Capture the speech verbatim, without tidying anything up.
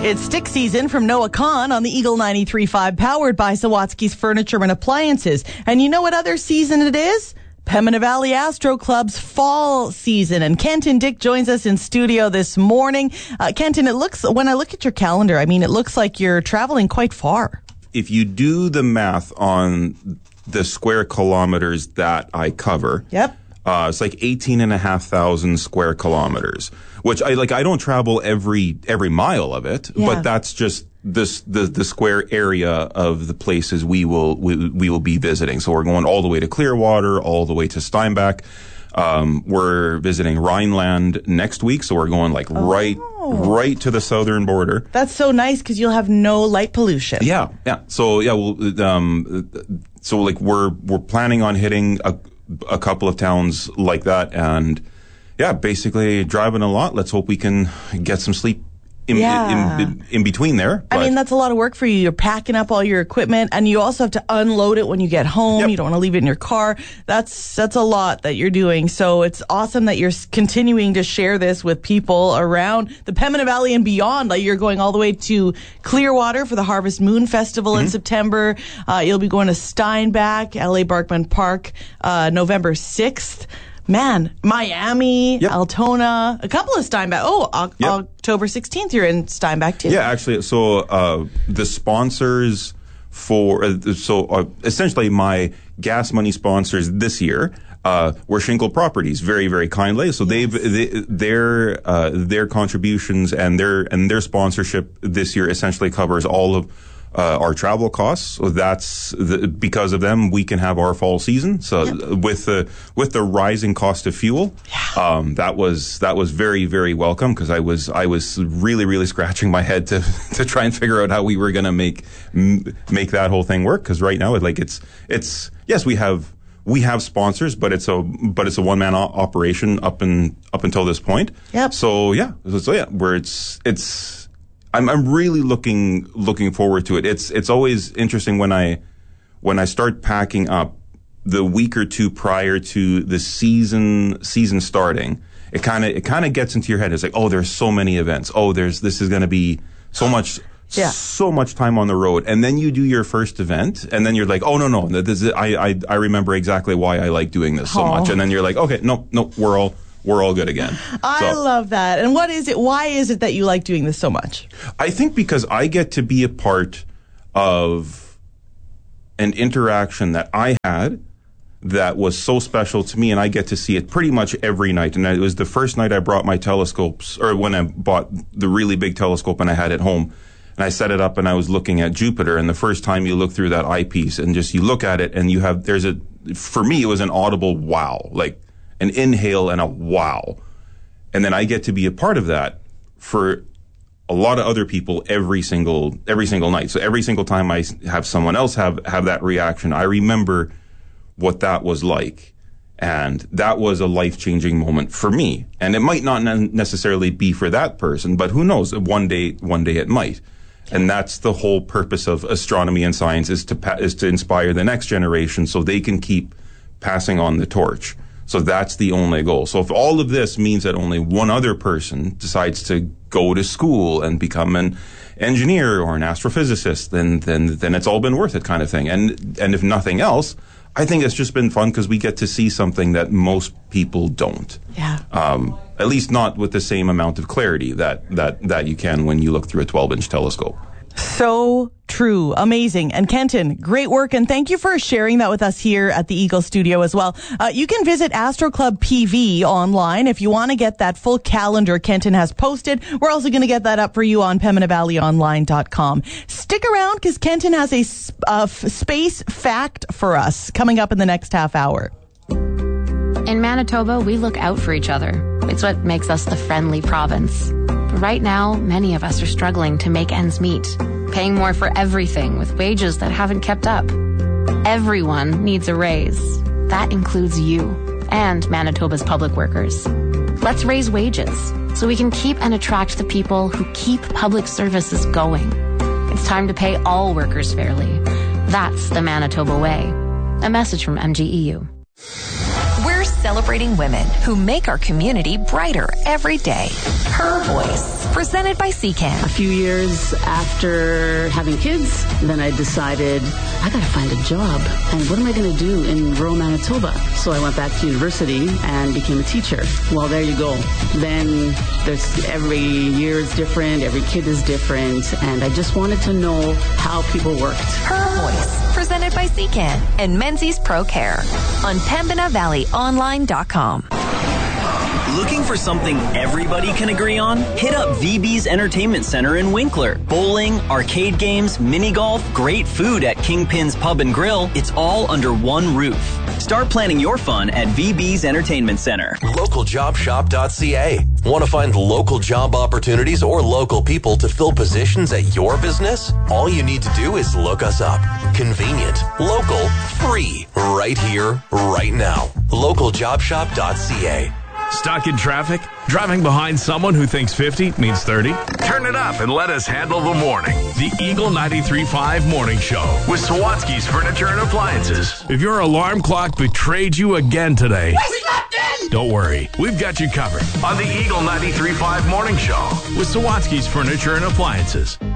It's stick season from Noah Kahn on the Eagle ninety-three point five, powered by Sawatsky's Furniture and Appliances. And you know what other season it is? Pembina Valley Astro Club's fall season. And Kenton Dick joins us in studio this morning. Uh, Kenton, it looks, when I look at your calendar, I mean, it looks like you're traveling quite far. If you do the math on the square kilometers that I cover, yep. Uh, it's like eighteen and a half thousand square kilometers, which I like. I don't travel every every mile of it, yeah. but that's just this the the square area of the places we will we, we will be visiting. So we're going all the way to Clearwater, all the way to Steinbach. Um, we're visiting Rhineland next week, so we're going like oh. right right to the southern border. That's so nice because you'll have no light pollution. Yeah, yeah. So yeah, we'll, um, so like we're we're planning on hitting a. a couple of towns like that, and yeah, basically driving a lot. Let's hope we can get some sleep in, yeah. in, in, in between there. I mean, that's a lot of work for you. You're packing up all your equipment, and you also have to unload it when you get home. Yep. You don't want to leave it in your car. That's that's a lot that you're doing. So it's awesome that you're continuing to share this with people around the Pembina Valley and beyond. Like, you're going all the way to Clearwater for the Harvest Moon Festival mm-hmm. in September. Uh, you'll be going to Steinbach, L A Barkman Park, uh, November sixth. Man, Miami, yep. Altona, a couple of Steinbach. Oh, o- yep. October sixteenth, you're in Steinbach too. Yeah, actually, so uh, the sponsors for, uh, so uh, essentially my gas money sponsors this year uh, were Schinkel Properties, very, very kindly. So yes. they've, they, their, uh, their contributions and their, and their sponsorship this year essentially covers all of Uh, our travel costs. So that's the, because of them, we can have our fall season. So yep. with the with the rising cost of fuel, yeah. um, that was that was very very welcome, because I was I was really really scratching my head to to try and figure out how we were going to make m- make that whole thing work. Because right now, it, like it's it's yes we have we have sponsors, but it's a but it's a one man o- operation up and up until this point. Yep. So yeah, so, so yeah, where it's it's. I'm, I'm really looking looking forward to it. It's it's always interesting when I when I start packing up the week or two prior to the season season starting. It kind of it kind of gets into your head. It's like, oh, there's so many events. Oh, there's this is going to be so much yeah. so much time on the road. And then you do your first event, and then you're like, oh no no, this is, I I I remember exactly why I like doing this so oh. much. And then you're like, okay, no no, we're all. We're all good again. I so, love that. And what is it? Why is it that you like doing this so much? I think because I get to be a part of an interaction that I had that was so special to me, and I get to see it pretty much every night. And it was the first night I brought my telescopes, or when I bought the really big telescope and I had it home, and I set it up and I was looking at Jupiter, and the first time you look through that eyepiece and just you look at it and you have, there's a, for me it was an audible wow, like an inhale and a wow. And then I get to be a part of that for a lot of other people every single every single night. So every single time I have someone else have, have that reaction, I remember what that was like. And that was a life-changing moment for me. And it might not necessarily be for that person, but who knows? One day, one day it might. And that's the whole purpose of astronomy and science, is to pa- is to inspire the next generation so they can keep passing on the torch. So that's the only goal. So if all of this means that only one other person decides to go to school and become an engineer or an astrophysicist, then then then it's all been worth it, kind of thing. And and if nothing else, I think it's just been fun because we get to see something that most people don't. Yeah. Um, at least not with the same amount of clarity that that that you can when you look through a twelve inch telescope. So true. Amazing. And Kenton, great work. And thank you for sharing that with us here at the Eagle Studio as well. Uh, you can visit Astro Club P V online if you want to get that full calendar Kenton has posted. We're also going to get that up for you on Pembina Valley Online dot com. Stick around because Kenton has a uh, space fact for us coming up in the next half hour. In Manitoba, we look out for each other. It's what makes us the friendly province. But right now, many of us are struggling to make ends meet, paying more for everything with wages that haven't kept up. Everyone needs a raise. That includes you and Manitoba's public workers. Let's raise wages so we can keep and attract the people who keep public services going. It's time to pay all workers fairly. That's the Manitoba way. A message from M G E U. We're celebrating women who make our community brighter every day. Her voice. presented by Secan. A few years after having kids, then I decided I got to find a job. And what am I going to do in rural Manitoba? So I went back to university and became a teacher. Well, there you go. Then there's every year is different, every kid is different, and I just wanted to know how people worked. Her Voice, presented by Secan and Menzies Pro Care on Pembina Valley Online dot com. Looking for something everybody can agree on? Hit up V B's Entertainment Center in Winkler. Bowling, arcade games, mini golf, great food at Kingpin's Pub and Grill. It's all under one roof. Start planning your fun at V B's Entertainment Center. local job shop dot c a. Want to find local job opportunities or local people to fill positions at your business? All you need to do is look us up. Convenient, local, free, right here, right now. local job shop dot c a. Stuck in traffic? Driving behind someone who thinks fifty means thirty? Turn it up and let us handle the morning. The Eagle ninety-three point five Morning Show with Sawatsky's Furniture and Appliances. If your alarm clock betrayed you again today, don't worry. We've got you covered on the Eagle ninety-three point five Morning Show with Sawatsky's Furniture and Appliances.